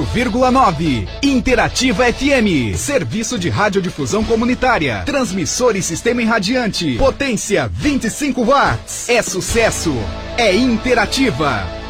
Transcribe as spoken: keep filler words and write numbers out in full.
vírgula nove. Interativa F M. Serviço de radiodifusão comunitária. Transmissor e sistema irradiante. Potência vinte e cinco watts. É sucesso. É Interativa.